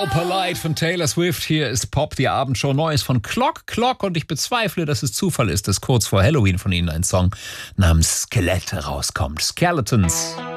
So Polite von Taylor Swift. Hier ist Pop, die Abendshow. Neues von Clock. Und ich bezweifle, dass es Zufall ist, dass kurz vor Halloween von ihnen ein Song namens Skelett rauskommt. Skeletons.